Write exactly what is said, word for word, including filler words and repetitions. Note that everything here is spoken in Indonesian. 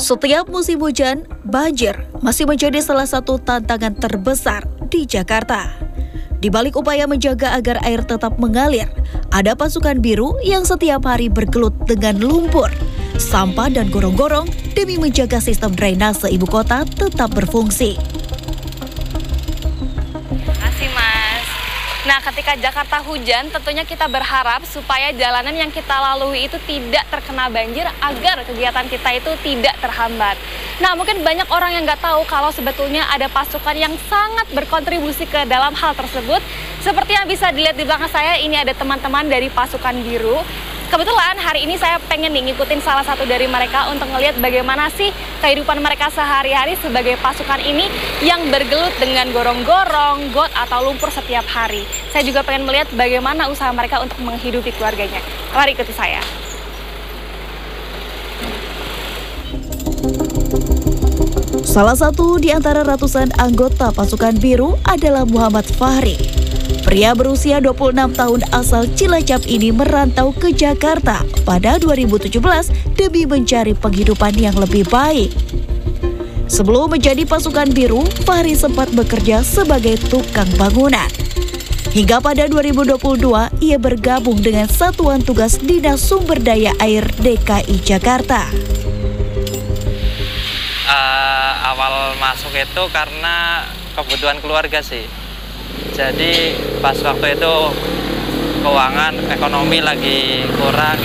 Setiap musim hujan, banjir masih menjadi salah satu tantangan terbesar di Jakarta. Di balik upaya menjaga agar air tetap mengalir, ada pasukan biru yang setiap hari bergelut dengan lumpur, sampah dan gorong-gorong demi menjaga sistem drainase ibu kota tetap berfungsi. Makasih, Mas. Nah, ketika Jakarta hujan, tentunya kita berharap supaya jalanan yang kita lalui itu tidak terkena banjir agar kegiatan kita itu tidak terhambat. Nah, mungkin banyak orang yang nggak tahu kalau sebetulnya ada pasukan yang sangat berkontribusi ke dalam hal tersebut. Seperti yang bisa dilihat di belakang saya, ini ada teman-teman dari pasukan biru. Kebetulan hari ini saya pengen nih ngikutin salah satu dari mereka untuk ngelihat bagaimana sih kehidupan mereka sehari-hari sebagai pasukan ini yang bergelut dengan gorong-gorong, got atau lumpur setiap hari. Saya juga pengen melihat bagaimana usaha mereka untuk menghidupi keluarganya. Mari ikuti saya. Salah satu di antara ratusan anggota pasukan biru adalah Muhammad Fahri. Pria berusia dua puluh enam tahun asal Cilacap ini merantau ke Jakarta pada dua ribu tujuh belas demi mencari penghidupan yang lebih baik. Sebelum menjadi pasukan biru, Fahri sempat bekerja sebagai tukang bangunan. Hingga pada dua ribu dua puluh dua, ia bergabung dengan Satuan Tugas Dinas Sumber Daya Air D K I Jakarta. Uh, awal masuk itu karena kebutuhan keluarga sih. Jadi pas waktu itu keuangan ekonomi lagi kurang,